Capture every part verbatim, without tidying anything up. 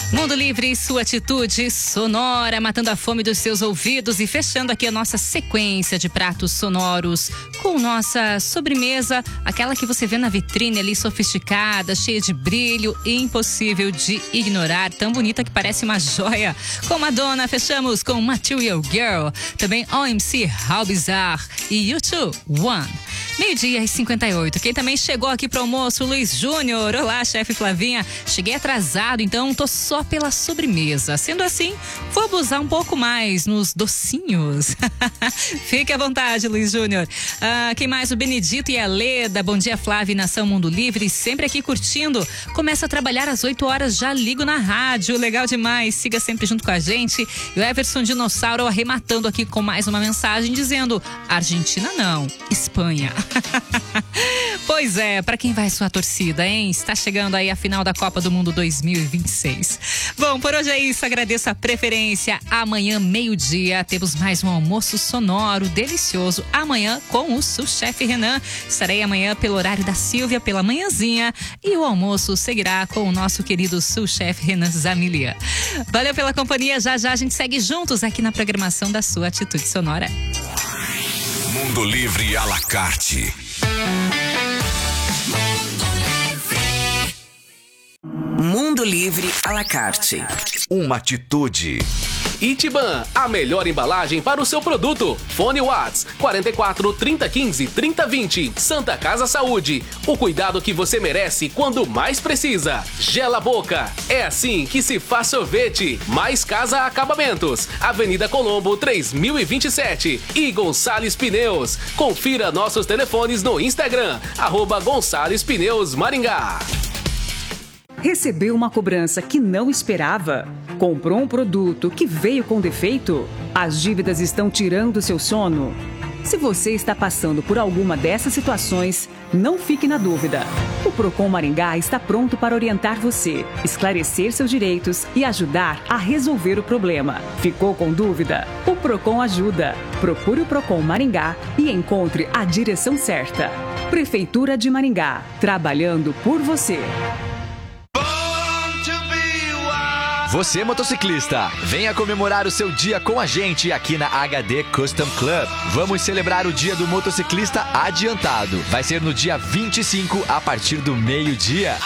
Mundo Livre, sua atitude sonora, matando a fome dos seus ouvidos e fechando aqui a nossa sequência de pratos sonoros com nossa sobremesa, aquela que você vê na vitrine ali, sofisticada, cheia de brilho, impossível de ignorar, tão bonita que parece uma joia. Com Madonna, fechamos com Material Girl, também O M C How Bizarre e U dois One. Meio-dia e cinquenta e oito. Quem também chegou aqui pro almoço, Luiz Júnior. Olá, chefe Flavinha. Cheguei atrasado, então tô só pela sobremesa. Sendo assim, vou abusar um pouco mais nos docinhos. Fique à vontade, Luiz Júnior. Ah, quem mais? O Benedito e a Leda. Bom dia, Flávia e Nação Mundo Livre. Sempre aqui curtindo. Começa a trabalhar às oito horas, já ligo na rádio. Legal demais. Siga sempre junto com a gente. E o Everson Dinossauro arrematando aqui com mais uma mensagem dizendo: Argentina não, Espanha. Pois é, pra quem vai sua torcida, hein? Está chegando aí a final da Copa do Mundo dois mil e vinte e seis. Bom, por hoje é isso, agradeço a preferência. Amanhã, meio-dia, temos mais um almoço sonoro delicioso. Amanhã com o Sul-Chefe Renan. Estarei amanhã pelo horário da Silvia, pela manhãzinha. E o almoço seguirá com o nosso querido Sul-Chefe Renan Zamilian. Valeu pela companhia, já já a gente segue juntos aqui na programação da sua Atitude Sonora. Mundo Livre à la carte. Mundo Livre à la carte. Uma atitude. Itiban, a melhor embalagem para o seu produto. Fone Watts, quarenta e quatro, trinta, quinze, trinta, vinte. Santa Casa Saúde, o cuidado que você merece quando mais precisa. Gela Boca, é assim que se faz sorvete. Mais Casa Acabamentos, Avenida Colombo, três mil e vinte e sete. E Gonçalves Pneus. Confira nossos telefones no Instagram, arroba Gonçalves Pneus Maringá. Recebeu uma cobrança que não esperava? Comprou um produto que veio com defeito? As dívidas estão tirando seu sono? Se você está passando por alguma dessas situações, não fique na dúvida. O Procon Maringá está pronto para orientar você, esclarecer seus direitos e ajudar a resolver o problema. Ficou com dúvida? O Procon ajuda. Procure o Procon Maringá e encontre a direção certa. Prefeitura de Maringá, trabalhando por você. Você, motociclista, venha comemorar o seu dia com a gente aqui na H D Custom Club. Vamos celebrar o Dia do Motociclista adiantado. Vai ser no dia vinte e cinco, a partir do meio-dia.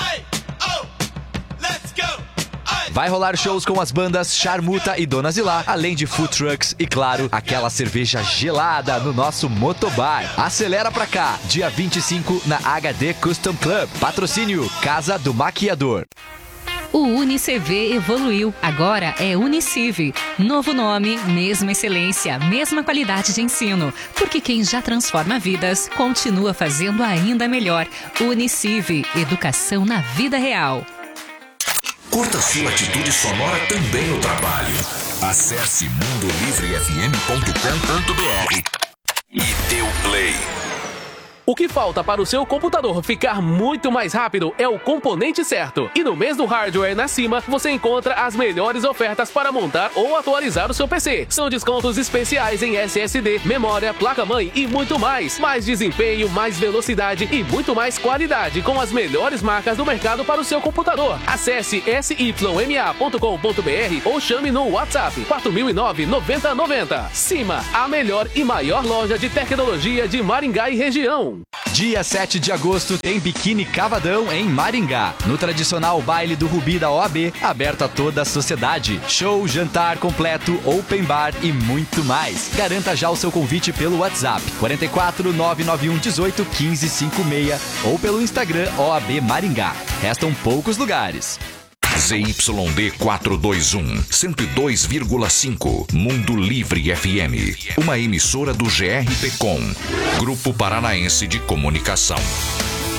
Vai rolar shows com as bandas Charmuta e Dona Zilá, além de food trucks e, claro, aquela cerveja gelada no nosso motobar. Acelera pra cá, dia vinte e cinco na H D Custom Club. Patrocínio Casa do Maquiador. O UniCV evoluiu, agora é Uniciv. Novo nome, mesma excelência, mesma qualidade de ensino. Porque quem já transforma vidas, continua fazendo ainda melhor. Uniciv, educação na vida real. Curta sua atitude sonora também no trabalho. Acesse mundo livre f m ponto com ponto b r e dê o play. O que falta para o seu computador ficar muito mais rápido é o componente certo. E no mês do hardware na Cima, você encontra as melhores ofertas para montar ou atualizar o seu P C. São descontos especiais em S S D, memória, placa-mãe e muito mais. Mais desempenho, mais velocidade e muito mais qualidade com as melhores marcas do mercado para o seu computador. Acesse s y m a ponto com ponto b r ou chame no WhatsApp quatro mil e nove, noventa, noventa. Cima, a melhor e maior loja de tecnologia de Maringá e região. Dia sete de agosto tem Biquíni Cavadão em Maringá. No tradicional baile do Rubi da O A B, aberto a toda a sociedade. Show, jantar completo, open bar e muito mais. Garanta já o seu convite pelo WhatsApp quatro quatro, nove nove um, um oito, um cinco cinco seis ou pelo Instagram O A B Maringá. Restam poucos lugares. Z Y D quatrocentos e vinte e um, cento e dois vírgula cinco, Mundo Livre F M, uma emissora do G R P Com, Grupo Paranaense de Comunicação.